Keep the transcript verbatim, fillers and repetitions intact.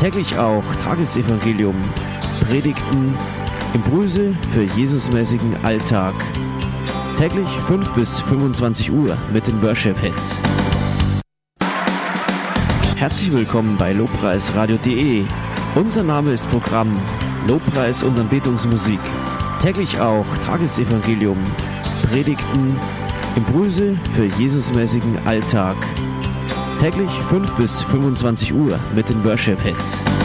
Täglich auch Tagesevangelium, Predigten, Impulse für Jesusmäßigen Alltag. Täglich fünf bis fünfundzwanzig Uhr mit den Worship Hits. Herzlich willkommen bei Lobpreisradio punkt de. Unser Name ist Programm Lobpreis und Anbetungsmusik. Täglich auch Tagesevangelium, Predigten, Impulse für Jesusmäßigen Alltag. Täglich fünf bis fünfundzwanzig Uhr mit den Worship Hits.